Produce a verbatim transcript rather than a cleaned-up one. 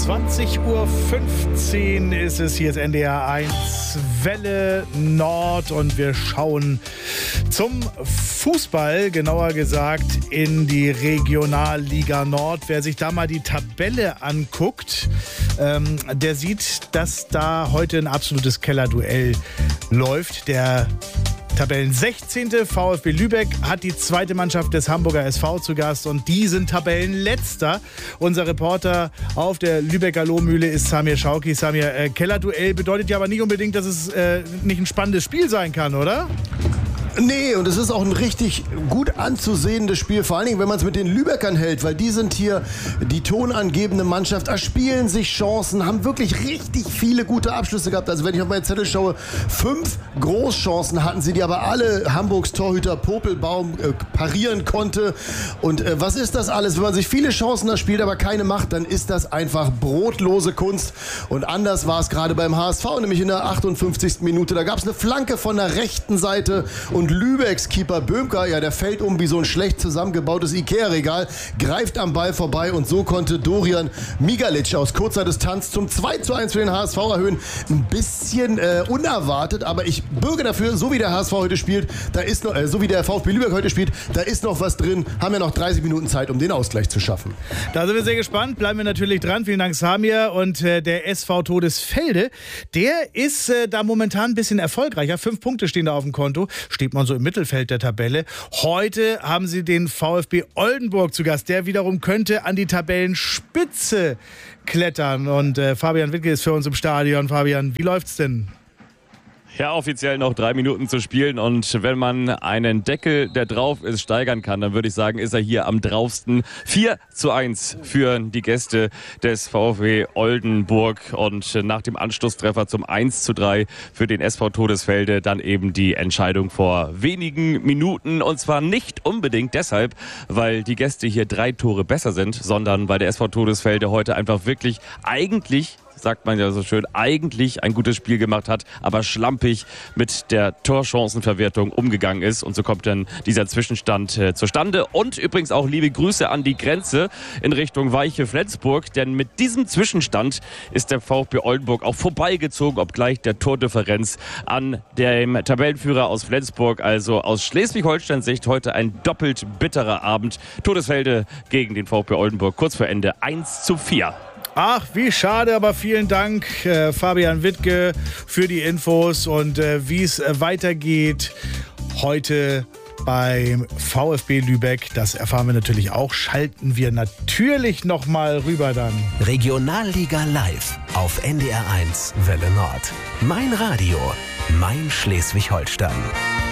zwanzig Uhr fünfzehn ist es, hier ist N D R eins Welle Nord und wir schauen zum Fußball, genauer gesagt in die Regionalliga Nord. Wer sich da mal die Tabelle anguckt, ähm, der sieht, dass da heute ein absolutes Kellerduell läuft. Der Tabellen sechzehnte VfB Lübeck hat die zweite Mannschaft des Hamburger S V zu Gast und die sind Tabellenletzter. Unser Reporter auf der Lübecker Lohmühle ist Samir Schauki. Samir, äh, Kellerduell bedeutet ja aber nicht unbedingt, dass es äh, nicht ein spannendes Spiel sein kann, oder? Nee, und es ist auch ein richtig gut anzusehendes Spiel, vor allen Dingen, wenn man es mit den Lübeckern hält, weil die sind hier die tonangebende Mannschaft, erspielen sich Chancen, haben wirklich richtig viele gute Abschlüsse gehabt. Also wenn ich auf meinen Zettel schaue, fünf Großchancen hatten sie, die aber alle Hamburgs Torhüter Popelbaum äh, parieren konnte. Und äh, was ist das alles? Wenn man sich viele Chancen erspielt, aber keine macht, dann ist das einfach brotlose Kunst. Und anders war es gerade beim H S V, nämlich in der achtundfünfzigsten Minute. Da gab es eine Flanke von der rechten Seite und Und Lübecks Keeper Böhmker, ja, der fällt um wie so ein schlecht zusammengebautes Ikea-Regal, greift am Ball vorbei und so konnte Dorian Migalic aus kurzer Distanz zum zwei zu eins für den H S V erhöhen. Ein bisschen äh, unerwartet, aber ich bürge dafür, so wie der H S V heute spielt, da ist noch, äh, so wie der VfB Lübeck heute spielt, da ist noch was drin. Haben ja noch dreißig Minuten Zeit, um den Ausgleich zu schaffen. Da sind wir sehr gespannt, bleiben wir natürlich dran. Vielen Dank, Samir. Und äh, der S V Todesfelde, der ist äh, da momentan ein bisschen erfolgreicher. Fünf Punkte stehen da auf dem Konto. Steht man so im Mittelfeld der Tabelle. Heute haben sie den VfB Oldenburg zu Gast. Der wiederum könnte an die Tabellenspitze klettern. Und äh, Fabian Wittke ist für uns im Stadion. Fabian, wie läuft's denn? Ja, offiziell noch drei Minuten zu spielen und wenn man einen Deckel, der drauf ist, steigern kann, dann würde ich sagen, ist er hier am draufsten. vier zu eins für die Gäste des VfB Oldenburg und nach dem Anschlusstreffer zum eins zu drei für den S V Todesfelde dann eben die Entscheidung vor wenigen Minuten und zwar nicht unbedingt deshalb, weil die Gäste hier drei Tore besser sind, sondern weil der S V Todesfelde heute einfach wirklich eigentlich, sagt man ja so schön, eigentlich ein gutes Spiel gemacht hat, aber schlampig mit der Torchancenverwertung umgegangen ist. Und so kommt dann dieser Zwischenstand äh, zustande. Und übrigens auch liebe Grüße an die Grenze in Richtung Weiche Flensburg, denn mit diesem Zwischenstand ist der VfB Oldenburg auch vorbeigezogen, obgleich der Tordifferenz an dem Tabellenführer aus Flensburg. Also aus Schleswig-Holsteins Sicht heute ein doppelt bitterer Abend. Todesfelde gegen den VfB Oldenburg, kurz vor Ende eins zu vier. Ach, wie schade, aber vielen Dank, äh, Fabian Wittke, für die Infos und äh, wie es äh, weitergeht heute beim VfB Lübeck. Das erfahren wir natürlich auch. Schalten wir natürlich nochmal rüber dann. Regionalliga live auf N D R eins Welle Nord. Mein Radio, mein Schleswig-Holstein.